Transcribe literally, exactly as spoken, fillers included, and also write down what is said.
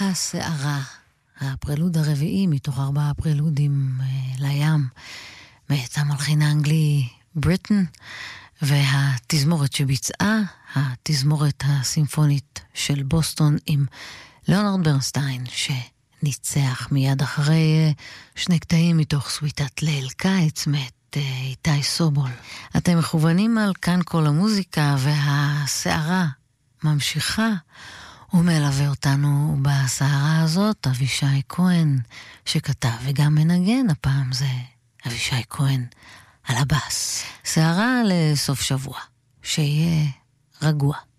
הסערה, הפרלוד הרביעי מתוך ארבעה פרלודים לים, מאת המלחין האנגלי בריטן, והתזמורת שביצעה, התזמורת הסימפונית של בוסטון עם ליאונרד ברנסטיין, שניצח מיד אחרי שני קטעים מתוך סוויטת ליל קיץ, מאת איתי סובול. אתם מכוונים על כאן כל המוזיקה, והסערה ממשיכה ומלווה אותנו בסערה הזאת אבישי כהן, שכתב וגם מנגן, הפעם זה אבישי כהן על הבאס. סערה לסוף שבוע, שיהיה רגוע.